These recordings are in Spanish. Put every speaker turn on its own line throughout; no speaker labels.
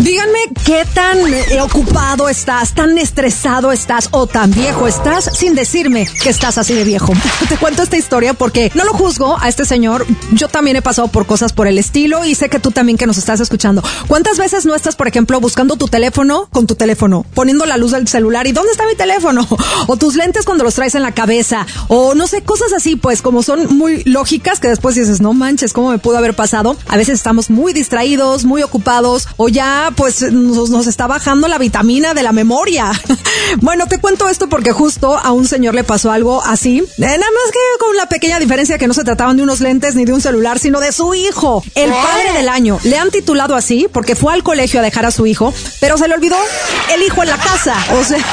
Díganme qué tan ocupado estás, tan estresado estás o tan viejo estás sin decirme que estás así de viejo. Te cuento esta historia porque no lo juzgo a este señor. Yo también he pasado por cosas por el estilo y sé que tú también que nos estás escuchando. ¿Cuántas veces no estás, por ejemplo, buscando tu teléfono con tu teléfono, poniendo la luz del celular y ¿dónde está mi teléfono? O tus lentes cuando los traes en la cabeza o no sé, cosas así, pues como son muy lógicas que después dices, no manches, ¿cómo me pudo haber pasado? A veces estamos muy distraídos, muy ocupados o ya pues nos está bajando la vitamina de la memoria. Bueno, te cuento esto porque justo a un señor le pasó algo así, nada más que con la pequeña diferencia que no se trataban de unos lentes ni de un celular, sino de su hijo, el padre del año. Le han titulado así porque fue al colegio a dejar a su hijo, pero se le olvidó el hijo en la casa. O sea,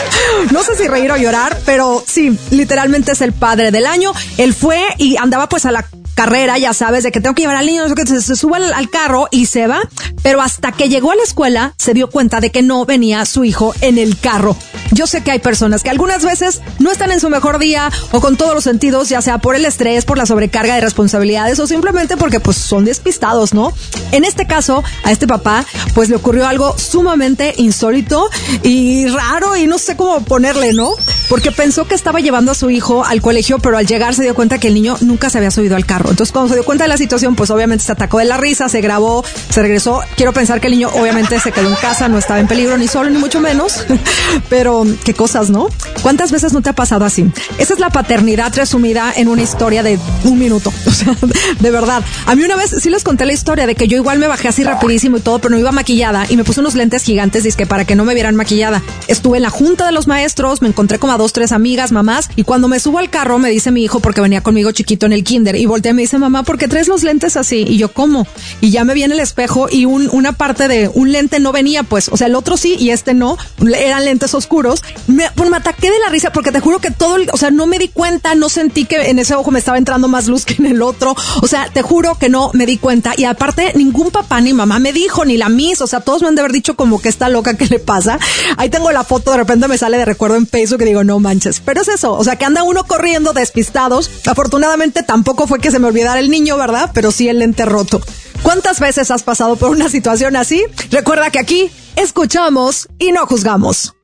no sé si reír o llorar, pero sí, literalmente es el padre del año. Él fue y andaba pues a la carrera, ya sabes, de que tengo que llevar al niño, no sé qué, se sube al carro y se va, pero hasta que llegó a la escuela se dio cuenta de que no venía su hijo en el carro. Yo sé que hay personas que algunas veces no están en su mejor día o con todos los sentidos, ya sea por el estrés, por la sobrecarga de responsabilidades o simplemente porque pues son despistados, ¿no? En este caso, a este papá pues le ocurrió algo sumamente insólito y raro y no sé cómo ponerle, ¿no? Porque pensó que estaba llevando a su hijo al colegio, pero al llegar se dio cuenta que el niño nunca se había subido al carro. Entonces, cuando se dio cuenta de la situación, pues obviamente se atacó de la risa, se grabó, se regresó. Quiero pensar que el niño obviamente se quedó en casa, no estaba en peligro ni solo, ni mucho menos. Pero, qué cosas, ¿no? ¿Cuántas veces no te ha pasado así? Esa es la paternidad resumida en una historia de 1 minuto. O sea, de verdad. A mí una vez sí les conté la historia de que yo igual me bajé así rapidísimo y todo, pero no iba maquillada y me puse unos lentes gigantes, dizque para que no me vieran maquillada. Estuve en la junta de los maestros, me encontré como a 2, 3 amigas, mamás, y cuando me subo al carro me dice mi hijo, porque venía conmigo chiquito en el kinder, y voltea y me dice, mamá, ¿por qué traes los lentes así? Y yo, ¿cómo? Y ya me vi en el espejo y una parte de un lente no venía, pues, o sea, el otro sí y este no, eran lentes oscuros. Me ataqué de la risa porque te juro que o sea, no me di cuenta, no sentí que en ese ojo me estaba entrando más luz que en el otro, o sea, te juro que no me di cuenta, y aparte ningún papá ni mamá me dijo, ni la miss, o sea, todos me han de haber dicho como que está loca, ¿qué le pasa? Ahí tengo la foto, de repente me sale de recuerdo en Facebook y digo, no manches, pero es eso, o sea, que anda uno corriendo despistados. Afortunadamente tampoco fue que se me olvidara el niño, ¿verdad? Pero sí el lente roto. ¿Cuántas veces has pasado por una situación así? Recuerda que aquí escuchamos y no juzgamos.